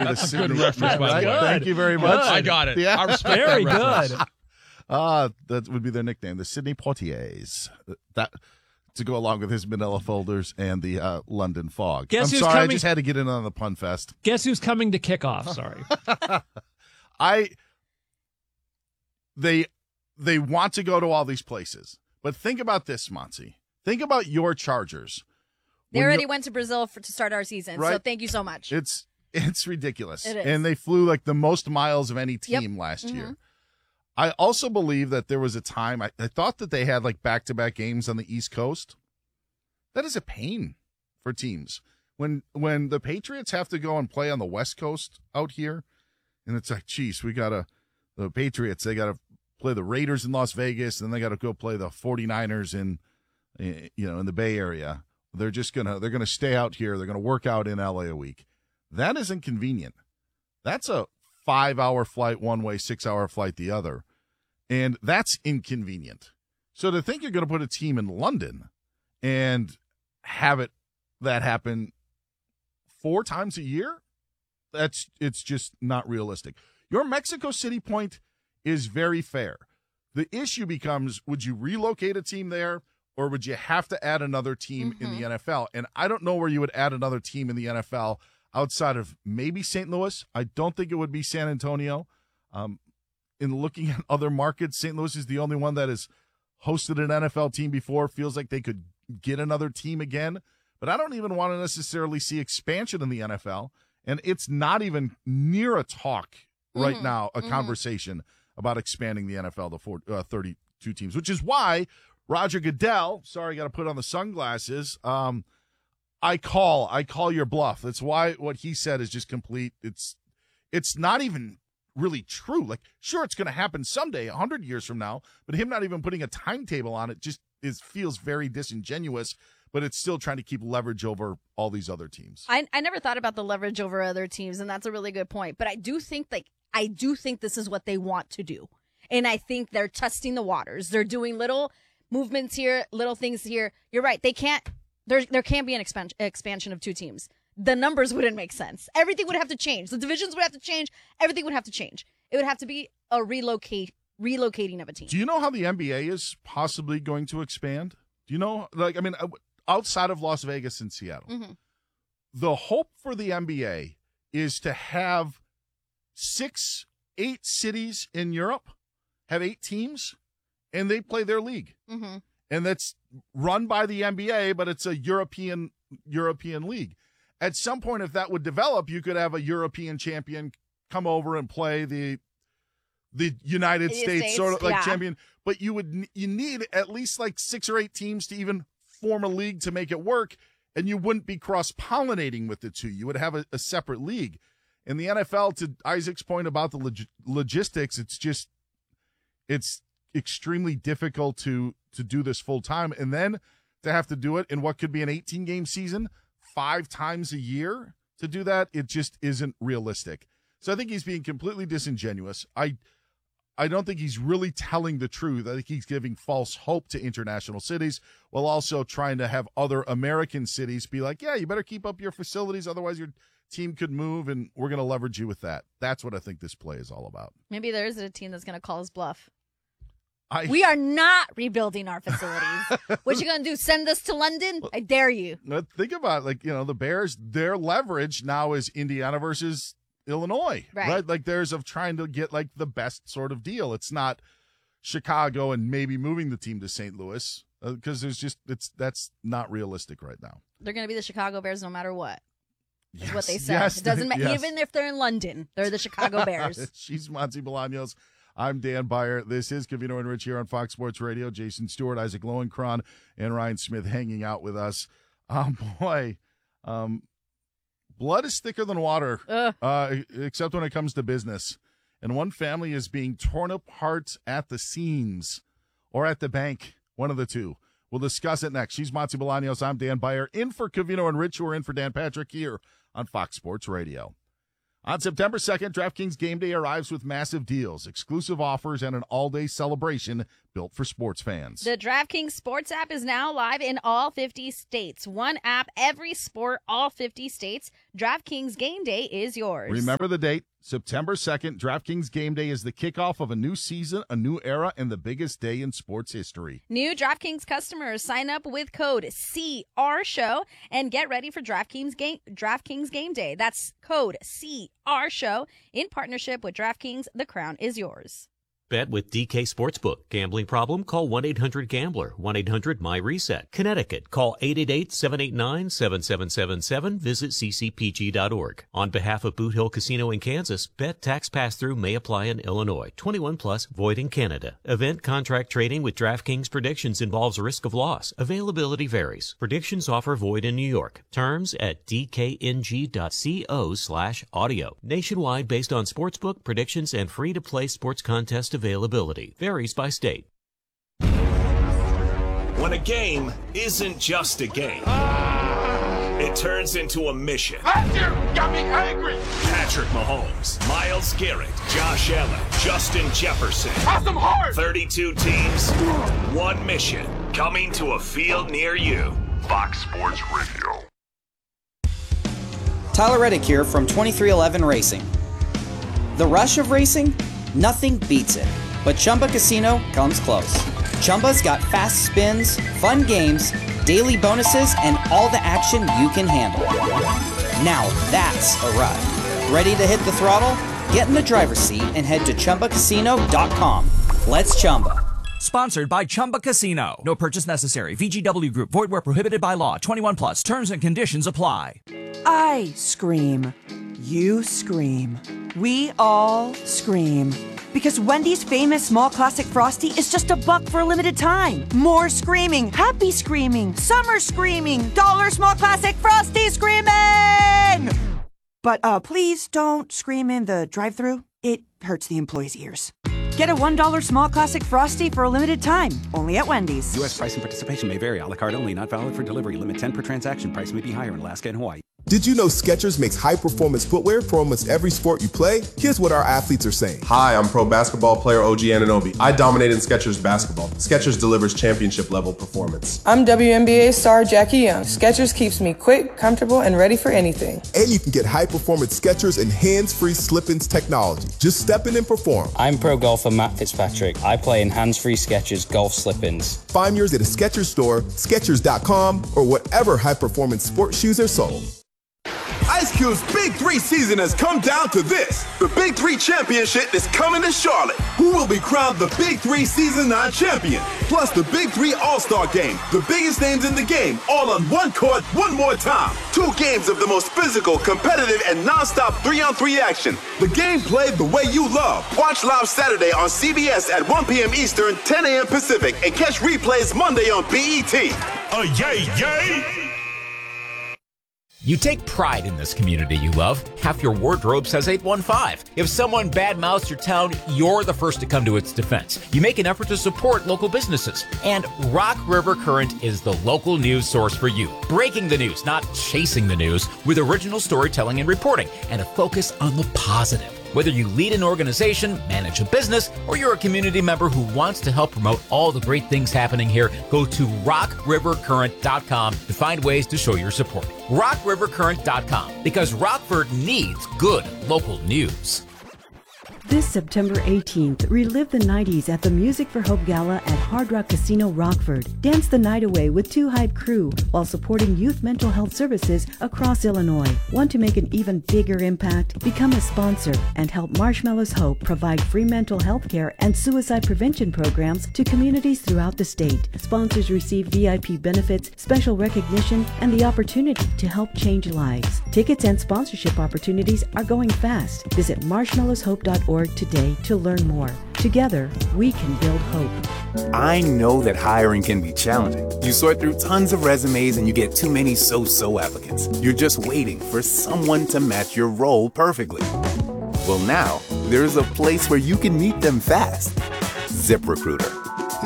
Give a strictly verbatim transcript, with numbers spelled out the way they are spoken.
the That's a Sydney. good reference, by the Right? way. Thank you very Good. much. I got it. Yeah. I respect Very that reference. good. Uh, that would be their nickname, the Sydney Poitiers. That to go along with his Manila folders and the uh, London fog. Guess I'm who's sorry, coming- I just had to get in on the pun fest. Guess who's coming to kick off? Sorry. I they they want to go to all these places, but think about this, Monty. Think about your Chargers. They When already you're- went to Brazil for, to start our season, so Right. thank you so much. It's it's ridiculous. It is. And they flew like the most miles of any Yep. team last Mhm. year. I also believe that there was a time I, I thought that they had like back-to-back games on the East Coast. That is a pain for teams. When when the Patriots have to go and play on the West Coast out here, and it's like, geez, we got to the Patriots, they got to play the Raiders in Las Vegas, and they got to go play the 49ers in eh, you know, in the Bay Area. They're just going to they're going to stay out here. They're going to work out in L A a week. That isn't convenient. That's a five-hour flight one way, six-hour flight the other. And that's inconvenient. So to think you're going to put a team in London and have it that happen four times a year, that's it's just not realistic. Your Mexico City point is very fair. The issue becomes, would you relocate a team there, or would you have to add another team in the N F L? And I don't know where you would add another team in the N F L outside of maybe Saint Louis. I don't think it would be San Antonio. Um, in looking at other markets, Saint Louis is the only one that has hosted an N F L team before, feels like they could get another team again. But I don't even want to necessarily see expansion in the N F L. And it's not even near a talk right Mhm. now, a Mhm. conversation about expanding the N F L to four, uh, thirty-two teams, which is why Roger Goodell, sorry, got to put on the sunglasses. Um, I call, I call your bluff. That's why what he said is just complete. It's, it's not even really true. Like, sure, it's going to happen someday, a hundred years from now, but him not even putting a timetable on it just is feels very disingenuous. But it's still trying to keep leverage over all these other teams. I I never thought about the leverage over other teams, and that's a really good point. But I do think like I do think this is what they want to do, and I think they're testing the waters. They're doing little movements here, little things here. You're right. They can't. There there can't be an expansion expansion of two teams. The numbers wouldn't make sense. Everything would have to change. The divisions would have to change. Everything would have to change. It would have to be a relocate relocating of a team. Do you know how the N B A is possibly going to expand? Do you know? Like, I mean, outside of Las Vegas and Seattle, Mm-hmm. the hope for the N B A is to have six, eight cities in Europe have eight teams, and they play their league. Mm-hmm. And that's run by the N B A, but it's a European European league. At some point, if that would develop, you could have a European champion come over and play the the United The States, States, sort of like yeah. champion. But you would you need at least like six or eight teams to even form a league to make it work, and you wouldn't be cross-pollinating with the two. You would have a, a separate league. In the N F L, to Isaac's point about the log- logistics, it's just it's extremely difficult to to do this full time, and then to have to do it in what could be an eighteen game season five times a year. To do that, it just isn't realistic. So I think he's being completely disingenuous. I I don't think he's really telling the truth. I think he's giving false hope to international cities while also trying to have other American cities be like, yeah, you better keep up your facilities, otherwise your team could move, and we're going to leverage you with that. That's what I think this play is all about. Maybe there is a team that's going to call his bluff. I, We are not rebuilding our facilities. What you going to do? Send us to London? I dare you. Now, think about, like, you know, the Bears, their leverage now is Indiana versus Illinois, Right. right? Like, there's of trying to get, like, the best sort of deal. It's not Chicago and maybe moving the team to Saint Louis because uh, there's just, it's that's not realistic right now. They're going to be the Chicago Bears no matter what. Is Yes, what they said. yes, it doesn't matter. yes. Even if they're in London, they're the Chicago Bears. She's Monty Bolaños. I'm Dan Beyer. This is Covino and Rich here on Fox Sports Radio. Jason Stewart, Isaac Lowenkron, and Ryan Smith hanging out with us. Oh, boy. Um, blood is thicker than water, Ugh. uh, except when it comes to business. And one family is being torn apart at the seams or at the bank, one of the two. We'll discuss it next. She's Monty Bolaños. I'm Dan Beyer. In for Covino and Rich, who are in for Dan Patrick here on Fox Sports Radio. On September second, DraftKings Game Day arrives with massive deals, exclusive offers, and an all-day celebration built for sports fans. The DraftKings Sports app is now live in all fifty states. One app, every sport, all fifty states. DraftKings Game Day is yours. Remember the date, September second. DraftKings Game Day is the kickoff of a new season, a new era, and the biggest day in sports history. New DraftKings customers sign up with code C R Show and get ready for DraftKings Game DraftKings Game Day. That's code C R Show in partnership with DraftKings. The crown is yours. Bet with D K Sportsbook. Gambling problem? Call one eight hundred gambler. one eight hundred my reset. Connecticut. Call eight eight eight, seven eight nine, seven seven seven seven. Visit c c p g dot org. On behalf of Boot Hill Casino in Kansas, bet tax pass-through may apply in Illinois. twenty-one plus, void in Canada. Event contract trading with DraftKings Predictions involves risk of loss. Availability varies. Predictions offer void in New York. Terms at d k n g dot co slash audio. Nationwide based on sportsbook, predictions, and free-to-play sports contest availability. Varies by state. When a game isn't just a game, it turns into a mission. Last year got me angry. Patrick Mahomes, Myles Garrett, Josh Allen, Justin Jefferson. Awesome hard. thirty-two teams, one mission. Coming to a field near you. Fox Sports Radio. Tyler Reddick here from twenty-three eleven Racing. The rush of racing? Nothing beats it, but Chumba Casino comes close. Chumba's got fast spins, fun games, daily bonuses, and all the action you can handle. Now that's a ride. Ready to hit the throttle? Get in the driver's seat and head to chumba casino dot com. Let's Chumba. Sponsored by Chumba Casino. No purchase necessary. V G W Group. Void where prohibited by law. twenty-one plus. Terms and conditions apply. I scream. You scream. We all scream. Because Wendy's famous small classic Frosty is just a buck for a limited time. More screaming. Happy screaming. Summer screaming. Dollar small classic Frosty screaming! But uh, please don't scream in the drive-thru. It hurts the employees' ears. Get a one dollar small classic Frosty for a limited time. Only at Wendy's. U S price and participation may vary. A la carte only. Not valid for delivery. Limit ten per transaction. Price may be higher in Alaska and Hawaii. Did you know Skechers makes high-performance footwear for almost every sport you play? Here's what our athletes are saying. Hi, I'm pro basketball player O G Anunoby. I dominate in Skechers basketball. Skechers delivers championship-level performance. I'm W N B A star Jackie Young. Skechers keeps me quick, comfortable, and ready for anything. And you can get high-performance Skechers and hands-free slip-ins technology. Just step in and perform. I'm pro golfer Matt Fitzpatrick. I play in hands-free Skechers golf slip-ins. Find yours at a Skechers store, Skechers dot com, or whatever high-performance sports shoes are sold. Ice Cube's Big Three season has come down to this. The Big Three Championship is coming to Charlotte. Who will be crowned the Big Three Season nine champion? Plus the Big Three All-Star Game. The biggest names in the game, all on one court, one more time. Two games of the most physical, competitive, and non-stop three-on-three action. The game played the way you love. Watch live Saturday on C B S at one p.m. Eastern, ten a.m. Pacific, and catch replays Monday on B E T. Oh, yay, yay! You take pride in this community you love. Half your wardrobe says eight one five. If someone badmouths your town, you're the first to come to its defense. You make an effort to support local businesses. And Rock River Current is the local news source for you. Breaking the news, not chasing the news, with original storytelling and reporting, and a focus on the positive. Whether you lead an organization, manage a business, or you're a community member who wants to help promote all the great things happening here, go to rock river current dot com to find ways to show your support. rock river current dot com, because Rockford needs good local news. This September eighteenth, relive the nineties at the Music for Hope Gala at Hard Rock Casino Rockford. Dance the night away with Two Hype Crew while supporting youth mental health services across Illinois. Want to make an even bigger impact? Become a sponsor and help Marshmallows Hope provide free mental health care and suicide prevention programs to communities throughout the state. Sponsors receive V I P benefits, special recognition, and the opportunity to help change lives. Tickets and sponsorship opportunities are going fast. Visit marshmallows hope dot org today to learn more. Together, we can build hope. I know that hiring can be challenging. You sort through tons of resumes and you get too many so-so applicants. You're just waiting for someone to match your role perfectly. Well, now, there's a place where you can meet them fast. ZipRecruiter.